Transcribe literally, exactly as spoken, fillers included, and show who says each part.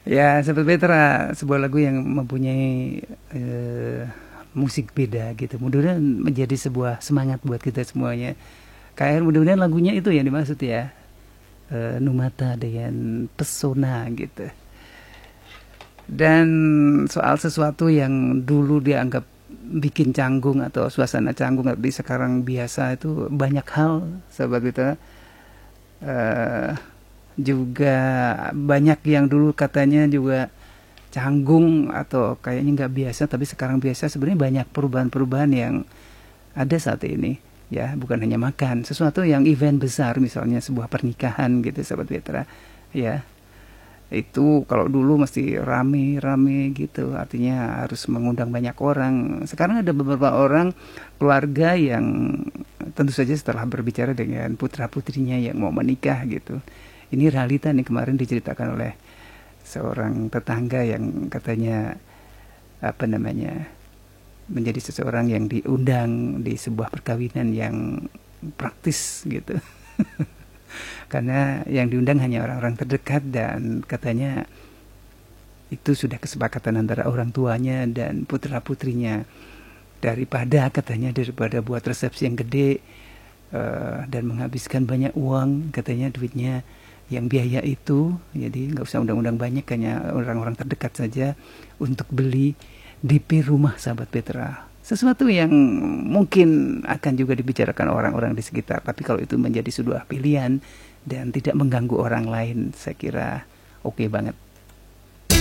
Speaker 1: Ya, Sahabat Petra, sebuah lagu yang mempunyai eh, musik beda gitu. Mudah-mudahan menjadi sebuah semangat buat kita semuanya. K R, mudah-mudahan lagunya itu yang dimaksud ya. Eh, Numata dengan pesona gitu. Dan soal sesuatu yang dulu dianggap bikin canggung atau suasana canggung tapi sekarang biasa, itu banyak hal Sahabat Petra. Eh, juga banyak yang dulu katanya juga canggung atau kayaknya nggak biasa tapi sekarang biasa. Sebenarnya banyak perubahan-perubahan yang ada saat ini ya, bukan hanya makan, sesuatu yang event besar misalnya sebuah pernikahan gitu Sahabat Petra ya. Itu kalau dulu mesti rame-rame gitu, artinya harus mengundang banyak orang. Sekarang ada beberapa orang keluarga yang tentu saja setelah berbicara dengan putra-putrinya yang mau menikah gitu. Ini realita nih, kemarin diceritakan oleh seorang tetangga yang katanya apa namanya menjadi seseorang yang diundang di sebuah perkawinan yang praktis gitu. Karena yang diundang hanya orang-orang terdekat dan katanya itu sudah kesepakatan antara orang tuanya dan putra-putrinya. Daripada katanya daripada buat resepsi yang gede uh, dan menghabiskan banyak uang, katanya duitnya yang biaya itu, jadi nggak usah undang-undang banyak, hanya orang-orang terdekat saja untuk beli D P rumah Sahabat Petra. Sesuatu yang mungkin akan juga dibicarakan orang-orang di sekitar, tapi kalau itu menjadi sebuah pilihan dan tidak mengganggu orang lain, saya kira oke okay banget.